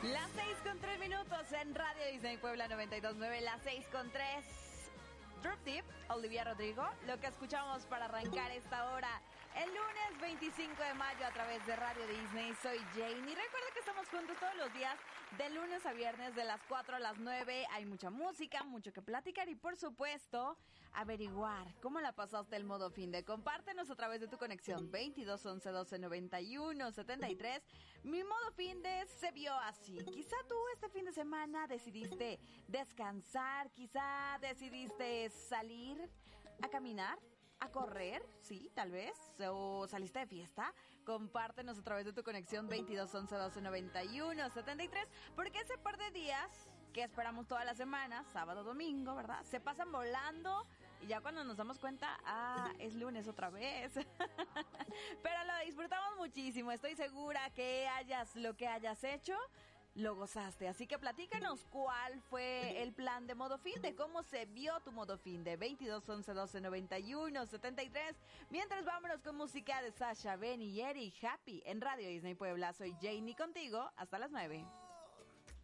Las 6:03 en Radio Disney Puebla 92.9, las 6:03. Drop Deep, Olivia Rodrigo, lo que escuchamos para arrancar esta hora. El lunes 25 de mayo a través de Radio Disney, soy Jane y recuerda que estamos juntos todos los días de lunes a viernes de las 4 a las 9. Hay mucha música, mucho que platicar y por supuesto averiguar cómo la pasaste el modo fin de. Compártenos a través de tu conexión 22 11 12 91 73. Mi modo fin de se vio así. Quizá tú este fin de semana decidiste descansar, quizá decidiste salir a caminar, a correr, sí, tal vez, o saliste de fiesta. Compártenos a través de tu conexión 22 11 12 91 73, porque ese par de días que esperamos toda la semana, sábado, domingo, ¿verdad? Se pasan volando y ya cuando nos damos cuenta, es lunes otra vez. Pero lo disfrutamos muchísimo, estoy segura que lo que hayas hecho, lo gozaste, así que platícanos cuál fue el plan de modo fin de, cómo se vio tu modo fin de 22 11 12 91 73. Mientras vámonos con música de Sasha, Ben y Eric, Happy en Radio Disney Puebla. Soy Janie contigo hasta las 9.